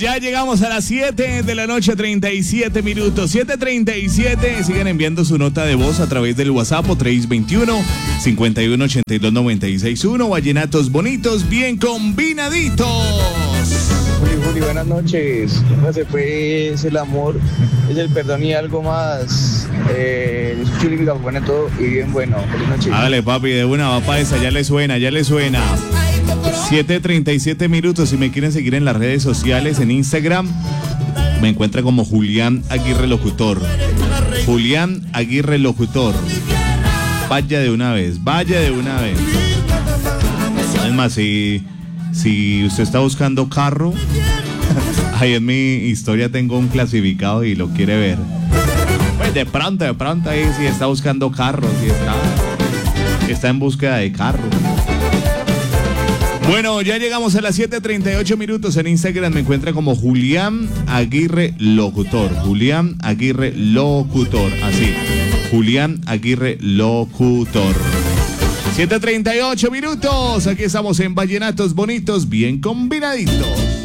ya llegamos a las 7 de la noche, 37 minutos. 7:37. Sigan enviando su nota de voz a través del WhatsApp 321-5182-961. Vallenatos bonitos, bien combinaditos. Juli, buenas noches. ¿Cómo se fue? Es el amor, es el perdón y algo más. Chuli, bueno, todo y bien bueno. Feliz noche. Hágale, papi, de una va pa' esa, ya le suena. 7:37 minutos. Si me quieren seguir en las redes sociales, en Instagram, me encuentra como Julián Aguirre Locutor. Julián Aguirre Locutor. Vaya de una vez. Es más, si usted está buscando carro, ahí en mi historia tengo un clasificado y lo quiere ver. Pues de pronto ahí si está buscando carro, si está en búsqueda de carro. Bueno, ya llegamos a las 7:38 minutos. En Instagram me encuentra como Julián Aguirre Locutor. Julián Aguirre Locutor, así. Julián Aguirre Locutor. 7:38 minutos. Aquí estamos en Vallenatos Bonitos, bien combinaditos.